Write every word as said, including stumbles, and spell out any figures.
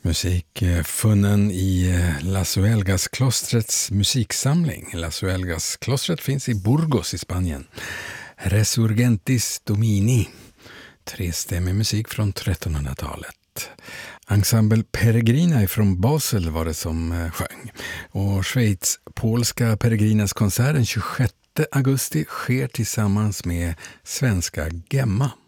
Musik eh, funnen i eh, Las Huelgas-klostrets musiksamling. Las Huelgas-klostret finns i Burgos i Spanien. Resurgentis Domini. Trestämmig musik från trettonhundratalet. Ensemble Peregrina från Basel var det som eh, sjöng. Och Schweiz polska Peregrinas konsert den tjugosjätte augusti sker tillsammans med svenska Gemma.